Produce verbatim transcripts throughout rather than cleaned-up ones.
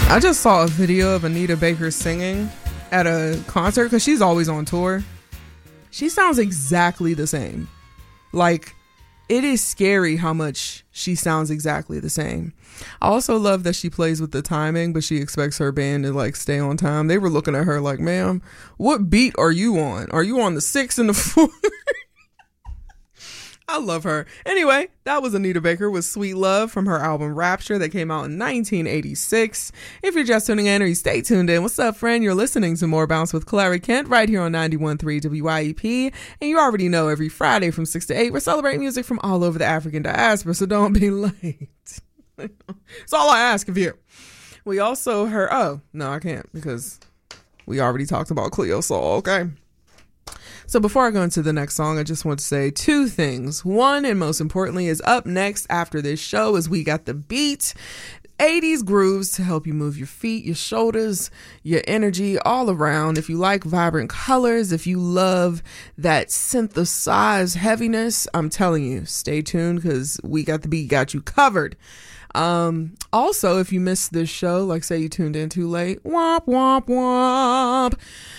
I just saw a video of Anita Baker singing at a concert because she's always on tour. She sounds exactly the same. Like, it is scary how much she sounds exactly the same. I also love that she plays with the timing, but she expects her band to like stay on time. They were looking at her like, ma'am, what beat are you on? Are you on the six and the four? I love her. Anyway, that was Anita Baker with Sweet Love from her album Rapture that came out in nineteen eighty-six. If you're just tuning in or you stay tuned in, what's up, friend? You're listening to More Bounce with Clary Kent right here on ninety-one point three W I E P. And you already know every Friday from six to eight, we're celebrating music from all over the African diaspora, so don't be late. That's all I ask of you. We also heard, oh, no, I can't because we already talked about Cleo Sol, okay? So before I go into the next song, I just want to say two things. One, and most importantly, is up next after this show is We Got the Beat. eighties grooves to help you move your feet, your shoulders, your energy all around. If you like vibrant colors, if you love that synthesized heaviness, I'm telling you, stay tuned because We Got the Beat got you covered. Um, also, if you missed this show, like say you tuned in too late, womp, womp, womp.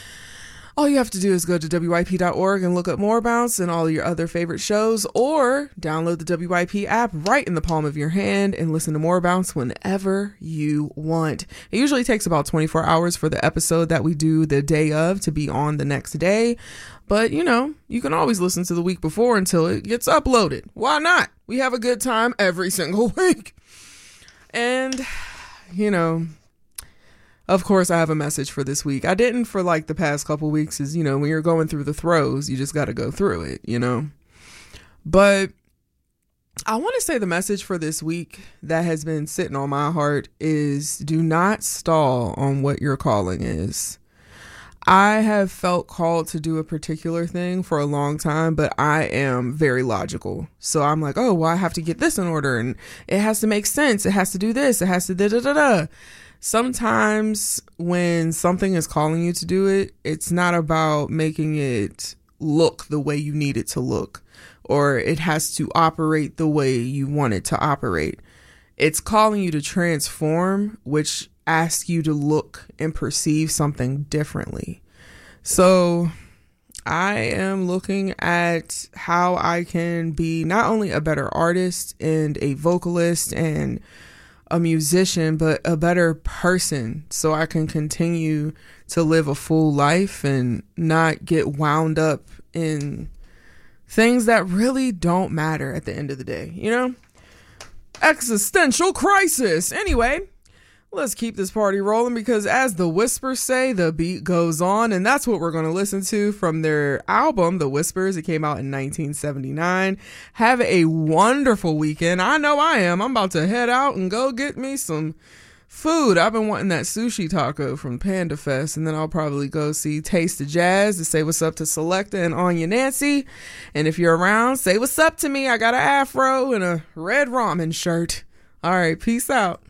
All you have to do is go to W I P dot org and look up More Bounce and all your other favorite shows, or download the W I P app right in the palm of your hand and listen to More Bounce whenever you want. It usually takes about twenty-four hours for the episode that we do the day of to be on the next day. But, you know, you can always listen to the week before until it gets uploaded. Why not? We have a good time every single week. And, you know, of course, I have a message for this week. I didn't for like the past couple weeks is, you know, when you're going through the throes, you just got to go through it, you know. But I want to say the message for this week that has been sitting on my heart is do not stall on what your calling is. I have felt called to do a particular thing for a long time, but I am very logical. So I'm like, oh, well, I have to get this in order and it has to make sense. It has to do this. It has to da da da da. Sometimes when something is calling you to do it, it's not about making it look the way you need it to look, or it has to operate the way you want it to operate. It's calling you to transform, which asks you to look and perceive something differently. So I am looking at how I can be not only a better artist and a vocalist and a musician, but a better person, so I can continue to live a full life and not get wound up in things that really don't matter at the end of the day, you know? Existential crisis. Anyway, let's keep this party rolling because as the Whispers say, the beat goes on, and that's what we're going to listen to from their album, The Whispers. It came out in nineteen seventy-nine. Have a wonderful weekend. I know I am. I'm about to head out and go get me some food. I've been wanting that sushi taco from Panda Fest, and then I'll probably go see Taste of Jazz to say what's up to Selecta and Anya Nancy. And if you're around, say what's up to me. I got an afro and a red ramen shirt. All right, peace out.